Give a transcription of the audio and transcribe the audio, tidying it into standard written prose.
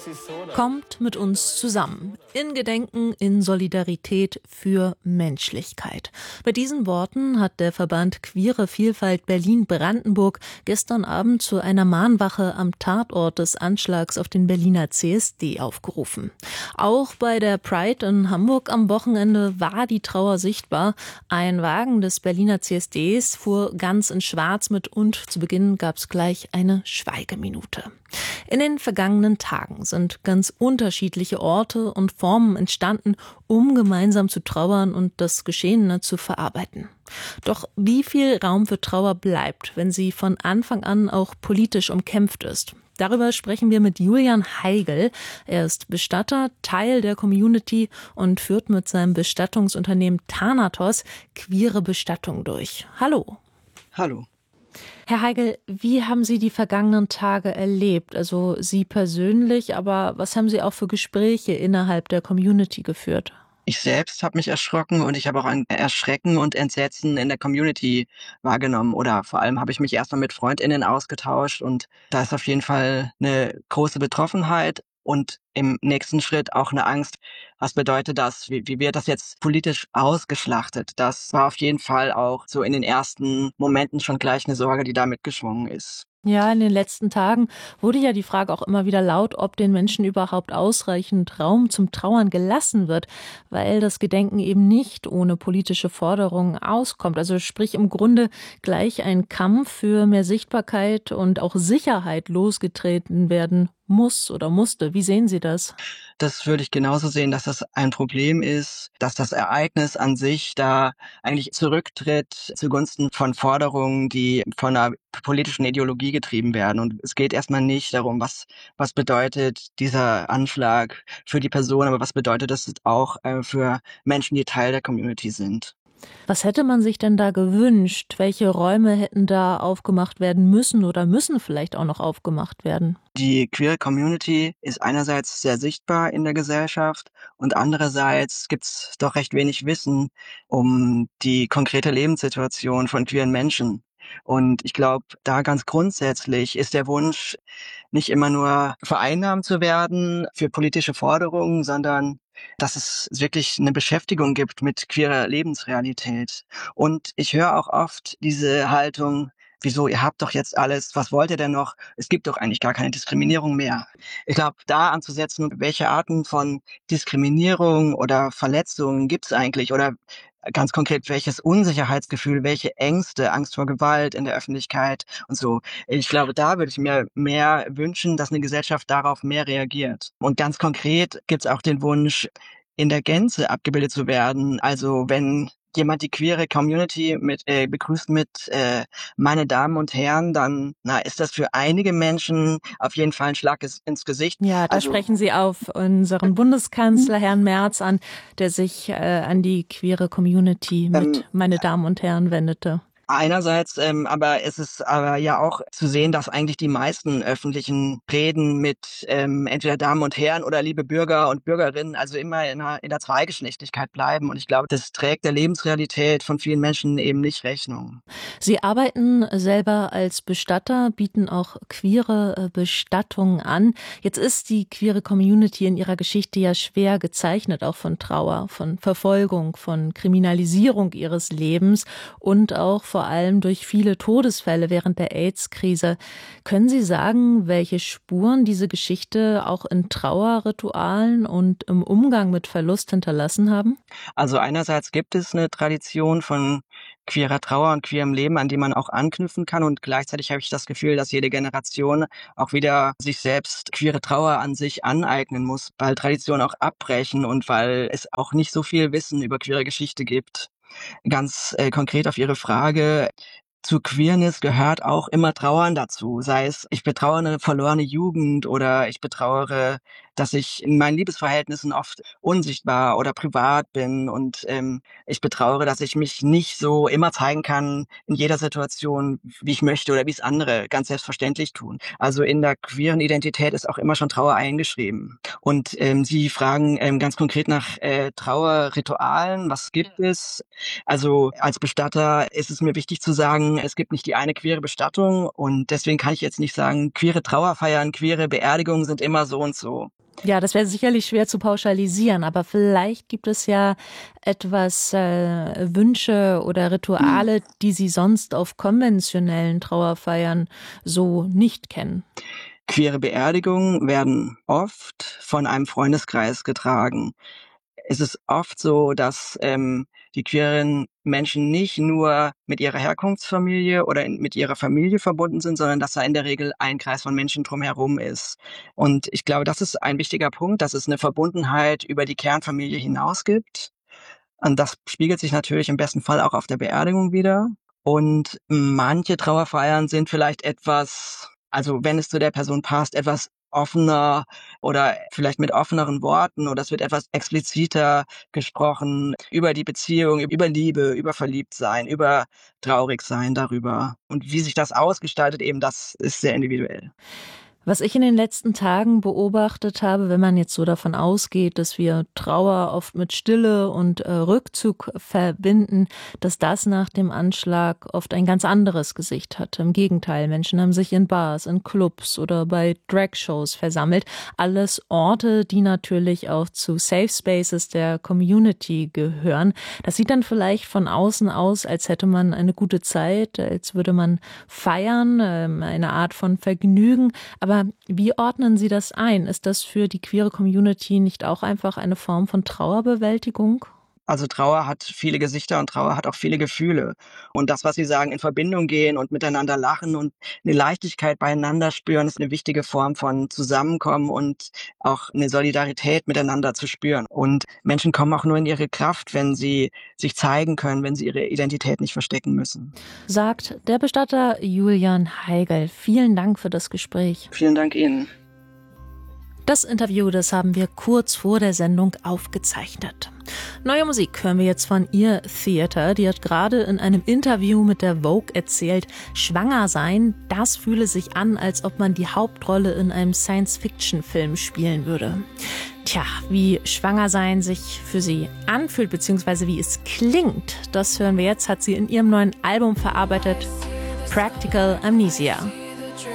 Kommt mit uns zusammen. In Gedenken, in Solidarität für Menschlichkeit. Bei diesen Worten hat der Verband Queere Vielfalt Berlin-Brandenburg gestern Abend zu einer Mahnwache am Tatort des Anschlags auf den Berliner CSD aufgerufen. Auch bei der Pride in Hamburg am Wochenende war die Trauer sichtbar. Ein Wagen des Berliner CSDs fuhr ganz in Schwarz mit und zu Beginn gab es gleich eine Schweigeminute. In den vergangenen Tagen sind ganz unterschiedliche Orte und Formen entstanden, um gemeinsam zu trauern und das Geschehene zu verarbeiten. Doch wie viel Raum für Trauer bleibt, wenn sie von Anfang an auch politisch umkämpft ist? Darüber sprechen wir mit Julian Heigl. Er ist Bestatter, Teil der Community und führt mit seinem Bestattungsunternehmen Thanatos queere Bestattung durch. Hallo. Hallo. Herr Heigl, wie haben Sie die vergangenen Tage erlebt? Also Sie persönlich, aber was haben Sie auch für Gespräche innerhalb der Community geführt? Ich selbst habe mich erschrocken und ich habe auch ein Erschrecken und Entsetzen in der Community wahrgenommen. Oder vor allem habe ich mich erstmal mit FreundInnen ausgetauscht und da ist auf jeden Fall eine große Betroffenheit und im nächsten Schritt auch eine Angst. Was bedeutet das? Wie wird das jetzt politisch ausgeschlachtet? Das war auf jeden Fall auch so in den ersten Momenten schon gleich eine Sorge, die da mitgeschwungen ist. Ja, in den letzten Tagen wurde ja die Frage auch immer wieder laut, ob den Menschen überhaupt ausreichend Raum zum Trauern gelassen wird, weil das Gedenken eben nicht ohne politische Forderungen auskommt. Also sprich im Grunde gleich ein Kampf für mehr Sichtbarkeit und auch Sicherheit losgetreten werden muss oder musste. Wie sehen Sie das? Das würde ich genauso sehen, dass das ein Problem ist, dass das Ereignis an sich da eigentlich zurücktritt zugunsten von Forderungen, die von einer politischen Ideologie getrieben werden. Und es geht erstmal nicht darum, was bedeutet dieser Anschlag für die Person, aber was bedeutet das auch für Menschen, die Teil der Community sind. Was hätte man sich denn da gewünscht? Welche Räume hätten da aufgemacht werden müssen oder müssen vielleicht auch noch aufgemacht werden? Die queere Community ist einerseits sehr sichtbar in der Gesellschaft und andererseits gibt's doch recht wenig Wissen um die konkrete Lebenssituation von queeren Menschen. Und ich glaube, da ganz grundsätzlich ist der Wunsch, nicht immer nur vereinnahmt zu werden für politische Forderungen, sondern dass es wirklich eine Beschäftigung gibt mit queerer Lebensrealität. Und ich höre auch oft diese Haltung: Wieso, ihr habt doch jetzt alles, was wollt ihr denn noch? Es gibt doch eigentlich gar keine Diskriminierung mehr. Ich glaube, da anzusetzen, welche Arten von Diskriminierung oder Verletzungen gibt's eigentlich oder ganz konkret, welches Unsicherheitsgefühl, welche Ängste, Angst vor Gewalt in der Öffentlichkeit und so. Ich glaube, da würde ich mir mehr wünschen, dass eine Gesellschaft darauf mehr reagiert. Und ganz konkret gibt's auch den Wunsch, in der Gänze abgebildet zu werden. Also wenn jemand die queere Community begrüßt mit meine Damen und Herren, dann ist das für einige Menschen auf jeden Fall ein Schlag ins Gesicht. Ja, da sprechen Sie auf unseren Bundeskanzler Herrn Merz an, der sich an die queere Community mit meine Damen und Herren wendete. Einerseits, aber es ist aber ja auch zu sehen, dass eigentlich die meisten öffentlichen Reden mit entweder Damen und Herren oder liebe Bürger und Bürgerinnen also immer in der Zweigeschlechtlichkeit bleiben. Und ich glaube, das trägt der Lebensrealität von vielen Menschen eben nicht Rechnung. Sie arbeiten selber als Bestatter, bieten auch queere Bestattungen an. Jetzt ist die queere Community in ihrer Geschichte ja schwer gezeichnet, auch von Trauer, von Verfolgung, von Kriminalisierung ihres Lebens und auch vor allem durch viele Todesfälle während der AIDS-Krise. Können Sie sagen, welche Spuren diese Geschichte auch in Trauerritualen und im Umgang mit Verlust hinterlassen haben? Also einerseits gibt es eine Tradition von queerer Trauer und queerem Leben, an die man auch anknüpfen kann. Und gleichzeitig habe ich das Gefühl, dass jede Generation auch wieder sich selbst queere Trauer an sich aneignen muss, weil Traditionen auch abbrechen und weil es auch nicht so viel Wissen über queere Geschichte gibt. Ganz konkret auf Ihre Frage: Zu Queerness gehört auch immer Trauern dazu. Sei es, ich betrauere eine verlorene Jugend oder ich betrauere dass ich in meinen Liebesverhältnissen oft unsichtbar oder privat bin und ich betrauere, dass ich mich nicht so immer zeigen kann in jeder Situation, wie ich möchte oder wie es andere ganz selbstverständlich tun. Also in der queeren Identität ist auch immer schon Trauer eingeschrieben. Und Sie fragen ganz konkret nach Trauerritualen. Was gibt es? Also als Bestatter ist es mir wichtig zu sagen, es gibt nicht die eine queere Bestattung und deswegen kann ich jetzt nicht sagen, queere Trauerfeiern, queere Beerdigungen sind immer so und so. Ja, das wäre sicherlich schwer zu pauschalisieren, aber vielleicht gibt es ja etwas Wünsche oder Rituale, die Sie sonst auf konventionellen Trauerfeiern so nicht kennen. Queere Beerdigungen werden oft von einem Freundeskreis getragen. Es ist oft so, dass die queeren Menschen nicht nur mit ihrer Herkunftsfamilie oder mit ihrer Familie verbunden sind, sondern dass da in der Regel ein Kreis von Menschen drumherum ist. Und ich glaube, das ist ein wichtiger Punkt, dass es eine Verbundenheit über die Kernfamilie hinaus gibt. Und das spiegelt sich natürlich im besten Fall auch auf der Beerdigung wider. Und manche Trauerfeiern sind vielleicht etwas, also wenn es zu der Person passt, etwas offener oder vielleicht mit offeneren Worten oder es wird etwas expliziter gesprochen über die Beziehung, über Liebe, über Verliebtsein, über Traurigsein darüber. Und wie sich das ausgestaltet, eben das ist sehr individuell. Was ich in den letzten Tagen beobachtet habe, wenn man jetzt so davon ausgeht, dass wir Trauer oft mit Stille und Rückzug verbinden, dass das nach dem Anschlag oft ein ganz anderes Gesicht hatte. Im Gegenteil, Menschen haben sich in Bars, in Clubs oder bei Dragshows versammelt. Alles Orte, die natürlich auch zu Safe Spaces der Community gehören. Das sieht dann vielleicht von außen aus, als hätte man eine gute Zeit, als würde man feiern, eine Art von Vergnügen. Aber wie ordnen Sie das ein? Ist das für die queere Community nicht auch einfach eine Form von Trauerbewältigung? Also Trauer hat viele Gesichter und Trauer hat auch viele Gefühle. Und das, was Sie sagen, in Verbindung gehen und miteinander lachen und eine Leichtigkeit beieinander spüren, ist eine wichtige Form von Zusammenkommen und auch eine Solidarität miteinander zu spüren. Und Menschen kommen auch nur in ihre Kraft, wenn sie sich zeigen können, wenn sie ihre Identität nicht verstecken müssen. Sagt der Bestatter Julian Heigl. Vielen Dank für das Gespräch. Vielen Dank Ihnen. Das Interview, das haben wir kurz vor der Sendung aufgezeichnet. Neue Musik hören wir jetzt von Ear Theater. Die hat gerade in einem Interview mit der Vogue erzählt, schwanger sein, das fühle sich an, als ob man die Hauptrolle in einem Science-Fiction-Film spielen würde. Tja, wie schwanger sein sich für sie anfühlt, beziehungsweise wie es klingt, das hören wir jetzt, hat sie in ihrem neuen Album verarbeitet, Practical Amnesia.